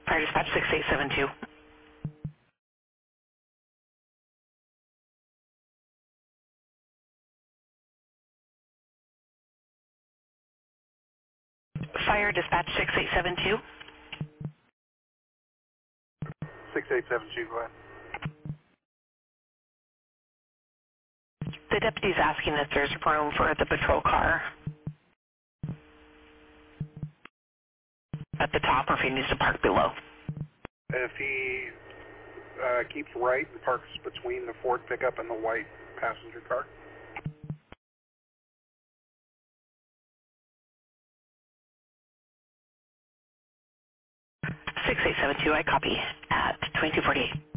Fire dispatch 6872. Fire dispatch 6872. 6872, go ahead. The deputy's asking if there's room for the patrol car at the top or if he needs to park below. If he keeps right and parks between the Ford pickup and the white passenger car. 6872, I copy at 2248.